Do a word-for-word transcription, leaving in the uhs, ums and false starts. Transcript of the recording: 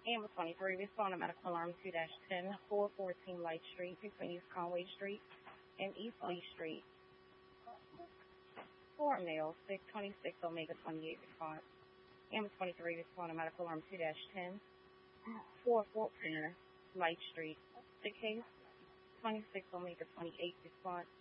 Amber twenty-three, respond to medical alarm two dash ten, four fourteen Light Street between East Conway Street and East Lee Street. four male, six twenty-six Omega twenty-eight response. Amber twenty-three, respond to medical alarm two dash ten, four fourteen Light Street. The case, twenty-six Omega twenty-eight response.